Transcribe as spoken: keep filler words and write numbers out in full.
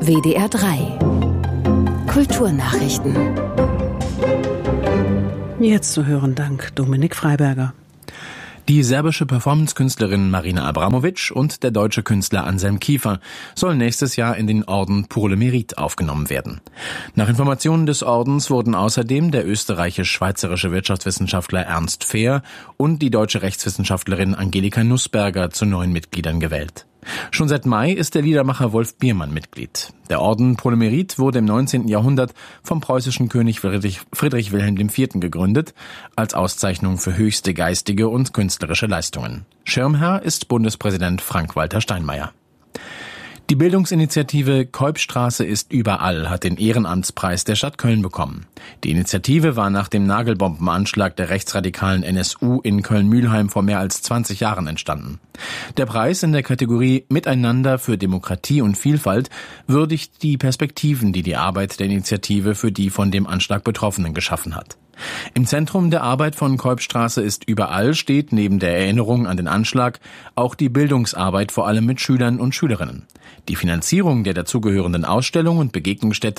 W D R drei Kulturnachrichten. Jetzt zu hören dank Dominik Freiberger. Die serbische Performancekünstlerin Marina Abramovic und der deutsche Künstler Anselm Kiefer sollen nächstes Jahr in den Orden Pour le Mérite aufgenommen werden. Nach Informationen des Ordens wurden außerdem der österreichisch-schweizerische Wirtschaftswissenschaftler Ernst Fehr und die deutsche Rechtswissenschaftlerin Angelika Nussberger zu neuen Mitgliedern gewählt. Schon seit Mai ist der Liedermacher Wolf Biermann Mitglied. Der Orden Pour le Mérite wurde im neunzehnten Jahrhundert vom preußischen König Friedrich, Friedrich Wilhelm der Vierte gegründet, als Auszeichnung für höchste geistige und künstlerische Leistungen. Schirmherr ist Bundespräsident Frank-Walter Steinmeier. Die Bildungsinitiative Keupstraße ist überall hat den Ehrenamtspreis der Stadt Köln bekommen. Die Initiative war nach dem Nagelbombenanschlag der rechtsradikalen N S U in Köln-Mülheim vor mehr als zwanzig Jahren entstanden. Der Preis in der Kategorie Miteinander für Demokratie und Vielfalt würdigt die Perspektiven, die die Arbeit der Initiative für die von dem Anschlag Betroffenen geschaffen hat. Im Zentrum der Arbeit von Keupstraße ist überall steht neben der Erinnerung an den Anschlag auch die Bildungsarbeit vor allem mit Schülern und Schülerinnen. Die Finanzierung der dazugehörenden Ausstellung und Begegnungsstätte